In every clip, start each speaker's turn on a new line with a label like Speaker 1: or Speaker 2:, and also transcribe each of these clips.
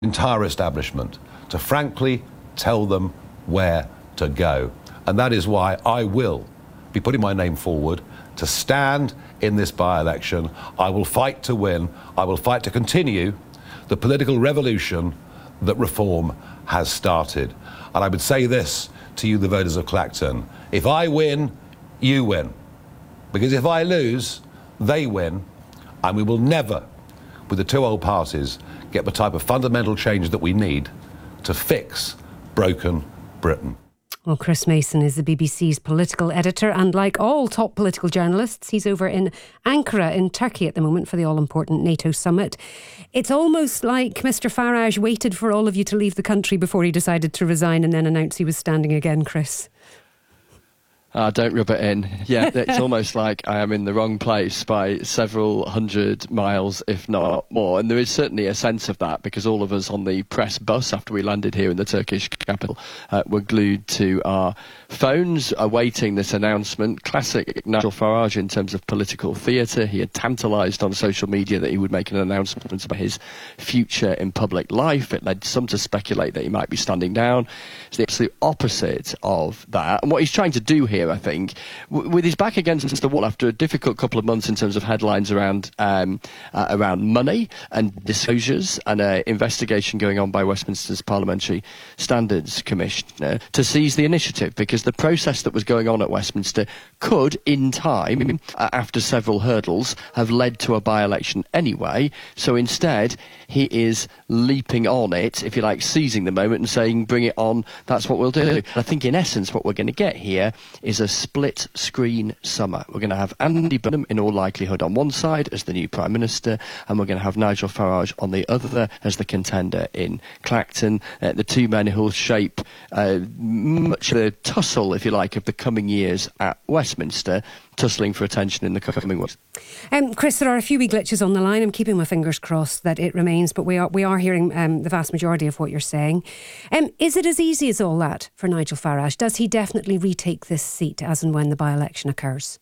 Speaker 1: entire establishment to frankly tell them where to go. And that is why I will be putting my name forward to stand in this by-election. I will fight to win. I will fight to continue the political revolution that reform has started. And I would say this to you, the voters of Clacton: if I win, you win. Because if I lose, they win, and we will never, with the two old parties, get the type of fundamental change that we need to fix broken Britain.
Speaker 2: Well, Chris Mason is the BBC's political editor, and like all top political journalists, he's over in Ankara in Turkey at the moment for the all-important NATO summit. It's almost like Mr Farage waited for all of you to leave the country before he decided to resign and then announce he was standing again, Chris.
Speaker 3: Don't rub it in. Yeah, it's almost like I am in the wrong place by several hundred miles, if not more. And there is certainly a sense of that, because all of us on the press bus after we landed here in the Turkish capital were glued to our phones awaiting this announcement. Classic Nigel Farage in terms of political theatre. He had tantalised on social media that he would make an announcement about his future in public life. It led some to speculate that he might be standing down. It's the absolute opposite of that. And what he's trying to do here, I think, with his back against the wall after a difficult couple of months in terms of headlines around money and disclosures and an investigation going on by Westminster's Parliamentary Standards Commissioner, to seize the initiative, because the process that was going on at Westminster could, in time, after several hurdles, have led to a by-election anyway. So instead, he is leaping on it, if you like, seizing the moment and saying, bring it on, that's what we'll do. I think in essence what we're going to get here is a split screen summer. We're going to have Andy Burnham in all likelihood on one side as the new Prime Minister, and we're going to have Nigel Farage on the other as the contender in Clacton. The two men who will shape much of the tussle, if you like, of the coming years at Westminster, tussling for attention in the coming weeks.
Speaker 2: Chris, there are a few wee glitches on the line. I'm keeping my fingers crossed that it remains, but we are hearing the vast majority of what you're saying. Is it as easy as all that for Nigel Farage? Does he definitely retake this seat as and when the by-election occurs?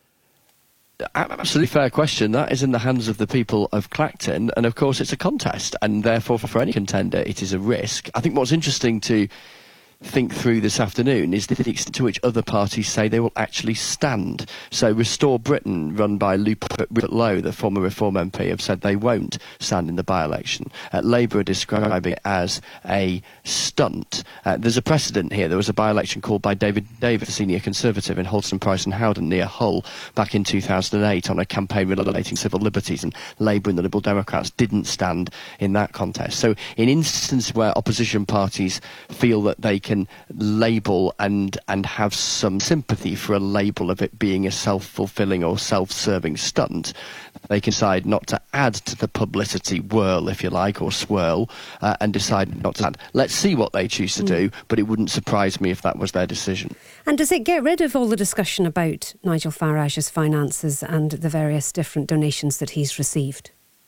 Speaker 3: Absolutely fair question. That is in the hands of the people of Clacton, and of course it's a contest, and therefore for any contender it is a risk. I think what's interesting to think through this afternoon is the extent to which other parties say they will actually stand. So Restore Britain, run by Rupert Lowe, the former Reform MP, have said they won't stand in the by-election. Labour are describing it as a stunt. There's a precedent here. There was a by-election called by David Davis, a senior Conservative, in Holston, Price and Howden near Hull back in 2008 on a campaign relating civil liberties, and Labour and the Liberal Democrats didn't stand in that contest. So in instances where opposition parties feel that they can label and have some sympathy for a label of it being a self-fulfilling or self-serving stunt, they can decide not to add to the publicity whirl, if you like, or swirl, and decide not to add. Let's see what they choose to do, but it wouldn't surprise me if that was their decision.
Speaker 2: And does it get rid of all the discussion about Nigel Farage's finances and the various different donations that he's received?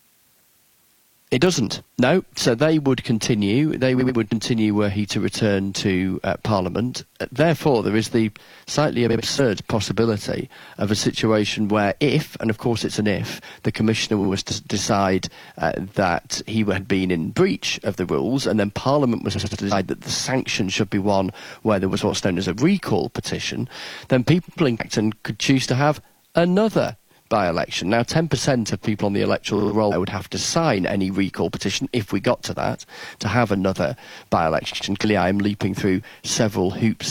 Speaker 3: It doesn't, no. So they would continue. They would continue were he to return to Parliament. Therefore, there is the slightly absurd possibility of a situation where if, and of course it's an if, the Commissioner was to decide that he had been in breach of the rules, and then Parliament was to decide that the sanction should be one where there was what's known as a recall petition, then people in Clacton could choose to have another by-election. Now, 10% of people on the electoral roll would have to sign any recall petition, if we got to that, to have another by-election. Clearly, I am leaping through several hoops